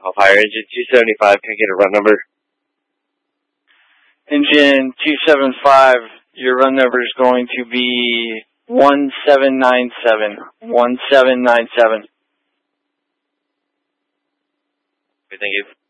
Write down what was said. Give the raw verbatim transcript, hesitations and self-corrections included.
Off-hire engine two seventy-five, can I get a run number? Engine two seventy-five, your run number is going to be one seven nine seven. one seven nine seven. Okay, thank you.